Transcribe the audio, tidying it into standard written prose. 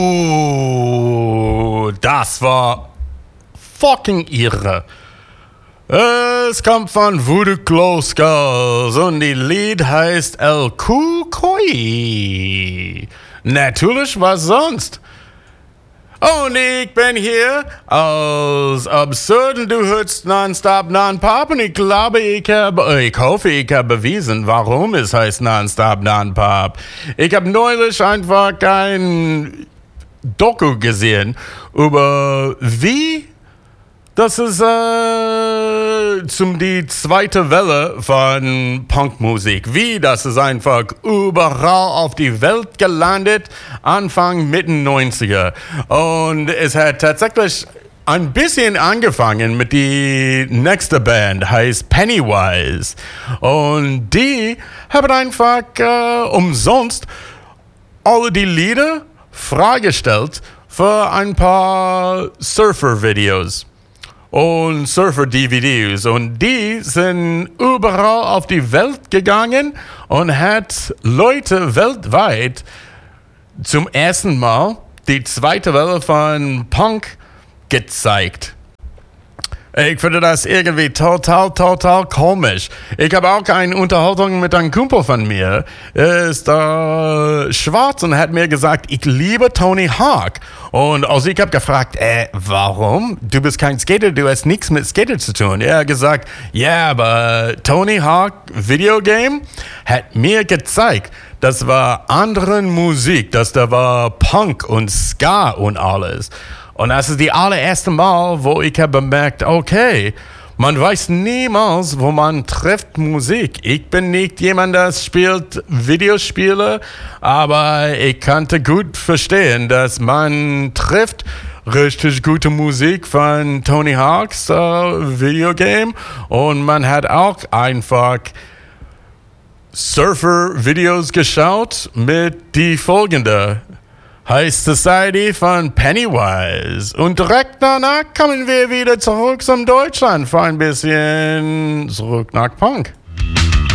Das war fucking irre. Es kommt von Voodoo Glow Skulls und die Lied heißt El Kukoi. Natürlich, was sonst? Und ich bin hier als absurd und du hörst Nonstop Non-Pop und ich glaube, ich hoffe, ich habe bewiesen, warum es heißt Nonstop Non-Pop. Ich habe neulich einfach ein Doku gesehen über wie das ist die zweite Welle von Punkmusik. Wie das ist einfach überall auf die Welt gelandet, Anfang, Mitte 90er. Und es hat tatsächlich ein bisschen angefangen mit die nächste Band, heißt Pennywise. Und die haben einfach umsonst alle die Lieder freigestellt für ein paar Surfer-Videos und Surfer-DVDs. Und die sind überall auf die Welt gegangen und hat Leute weltweit zum ersten Mal die zweite Welle von Punk gezeigt. Ich finde das irgendwie total komisch. Ich habe auch eine Unterhaltung mit einem Kumpel von mir. Er ist schwarz und hat mir gesagt, ich liebe Tony Hawk. Und also ich habe gefragt, warum? Du bist kein Skater, du hast nichts mit Skater zu tun. Er hat gesagt, ja, aber Tony Hawk Videogame hat mir gezeigt, das war andere Musik, da war Punk und Ska und alles. Und das ist die allererste Mal, wo ich habe bemerkt, okay, man weiß niemals, wo man trifft Musik. Ich bin nicht jemand, der spielt Videospiele, aber ich konnte gut verstehen, dass man trifft richtig gute Musik von Tony Hawks Videogame und man hat auch einfach Surfer-Videos geschaut mit die folgende High Society von Pennywise. Und direkt danach kommen wir wieder zurück zum Deutschland für ein bisschen zurück nach Punk.